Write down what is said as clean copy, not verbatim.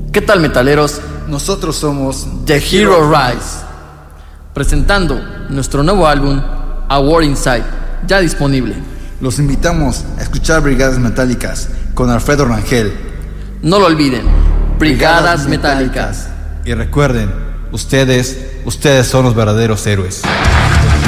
¿Qué tal, metaleros? Nosotros somos The Hero Rise, presentando nuestro nuevo álbum, A War Inside, ya disponible. Los invitamos a escuchar Brigadas Metálicas con Alfredo Rangel. No lo olviden, Brigadas Metálicas. Y recuerden, ustedes son los verdaderos héroes.